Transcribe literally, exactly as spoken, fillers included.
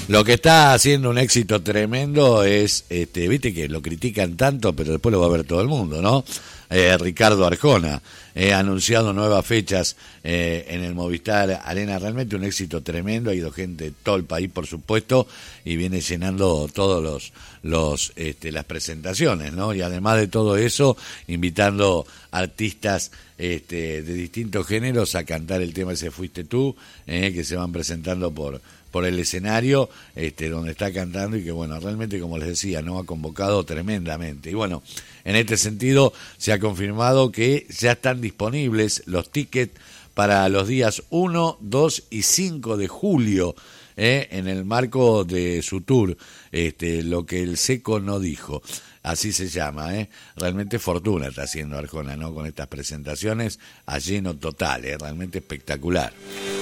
Lo que está haciendo un éxito tremendo es, este, viste que lo critican tanto, pero después lo va a ver todo el mundo, ¿no? Eh, Ricardo Arjona, eh, ha anunciado nuevas fechas eh, en el Movistar Arena, realmente un éxito tremendo, ha ido gente de todo el país, por supuesto, y viene llenando todos los, los este, las presentaciones, ¿no? Y además de todo eso, invitando artistas este, de distintos géneros a cantar el tema Ese Fuiste Tú, eh, que se van presentando por por el escenario este donde está cantando, y que bueno, realmente, como les decía, no ha convocado tremendamente. Y bueno, en este sentido se ha confirmado que ya están disponibles los tickets para los días uno, dos y cinco de julio, eh, en el marco de su tour, este, lo que el Seco no dijo. Así se llama, ¿eh? Realmente fortuna está haciendo Arjona, ¿no? Con estas presentaciones a lleno total, ¿eh? Realmente espectacular.